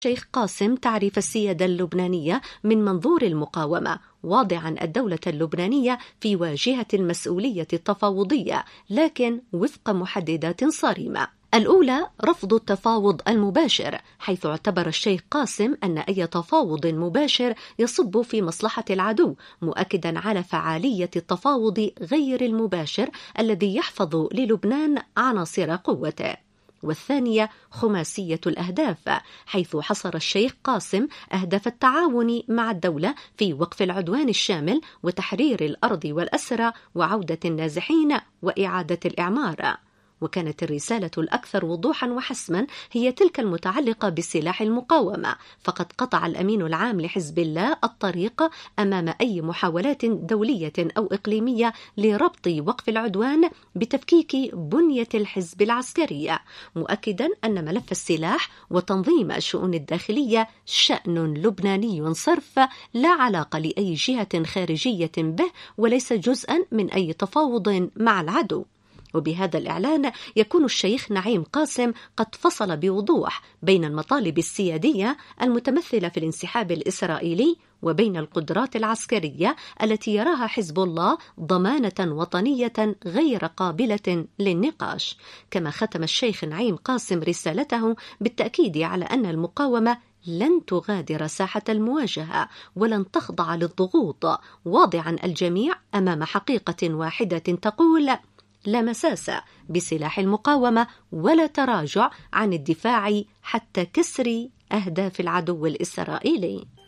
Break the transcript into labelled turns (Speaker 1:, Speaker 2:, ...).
Speaker 1: الشيخ قاسم تعريف السيادة اللبنانية من منظور المقاومة، واضعا الدولة اللبنانية في واجهة المسؤولية التفاوضية، لكن وفق محددات صارمة. الأولى رفض التفاوض المباشر، حيث اعتبر الشيخ قاسم أن أي تفاوض مباشر يصب في مصلحة العدو، مؤكدا على فعالية التفاوض غير المباشر الذي يحفظ للبنان عناصر قوته. والثانية خماسية الأهداف، حيث حصر الشيخ قاسم أهداف التعاون مع الدولة في وقف العدوان الشامل وتحرير الأرض والأسرى وعودة النازحين وإعادة الإعمار. وكانت الرسالة الأكثر وضوحا وحسما هي تلك المتعلقة بسلاح المقاومة، فقد قطع الأمين العام لحزب الله الطريق أمام أي محاولات دولية أو إقليمية لربط وقف العدوان بتفكيك بنية الحزب العسكرية، مؤكدا أن ملف السلاح وتنظيم الشؤون الداخلية شأن لبناني صرف، لا علاقة لأي جهة خارجية به، وليس جزءا من أي تفاوض مع العدو. وبهذا الإعلان يكون الشيخ نعيم قاسم قد فصل بوضوح بين المطالب السيادية المتمثلة في الانسحاب الإسرائيلي وبين القدرات العسكرية التي يراها حزب الله ضمانة وطنية غير قابلة للنقاش. كما ختم الشيخ نعيم قاسم رسالته بالتأكيد على أن المقاومة لن تغادر ساحة المواجهة ولن تخضع للضغوط، واضعا الجميع أمام حقيقة واحدة تقول: لا مساس بسلاح المقاومة ولا تراجع عن الدفاع حتى كسر أهداف العدو الإسرائيلي.